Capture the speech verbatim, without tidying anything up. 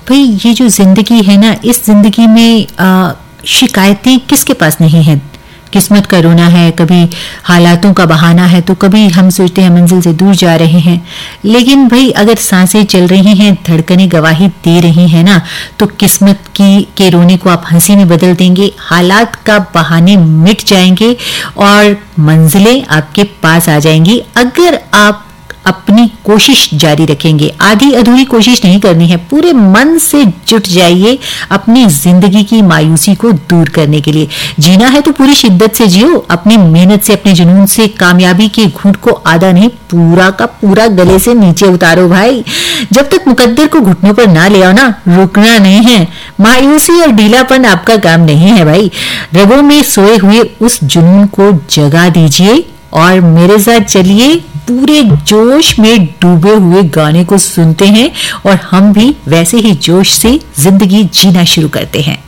भाई ये जो जिंदगी है ना, इस जिंदगी में आ, शिकायतें किसके पास नहीं है। किस्मत का रोना है, कभी हालातों का बहाना है, तो कभी हम सोचते हैं मंजिल से दूर जा रहे हैं। लेकिन भाई अगर सांसें चल रही हैं, धड़कनें गवाही दे रही हैं ना, तो किस्मत की के रोने को आप हंसी में बदल देंगे, हालात का बहाने मिट जाएंगे और मंजिलें आपके पास आ जाएंगी अगर आप अपनी कोशिश जारी रखेंगे। आधी अधूरी कोशिश नहीं करनी है, पूरे मन से जुट जाइए अपनी जिंदगी की मायूसी को दूर करने के लिए। जीना है तो पूरी शिद्दत से जियो, अपनी मेहनत से, अपने जुनून से कामयाबी के घूंट को आधा नहीं पूरा का पूरा गले से नीचे उतारो भाई। जब तक मुकद्दर को घुटनों पर ना ले आओ ना, रुकना नहीं है। मायूसी और ढीलापन आपका काम नहीं है भाई। रगों में सोए हुए उस जुनून को जगा दीजिए और मेरे साथ चलिए, पूरे जोश में डूबे हुए गाने को सुनते हैं और हम भी वैसे ही जोश से जिंदगी जीना शुरू करते हैं।